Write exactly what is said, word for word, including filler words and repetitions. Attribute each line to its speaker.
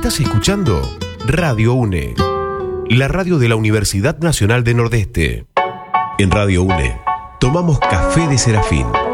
Speaker 1: Estás escuchando Radio UNE, la radio de la Universidad Nacional de Nordeste. En Radio UNE tomamos café de Serafín.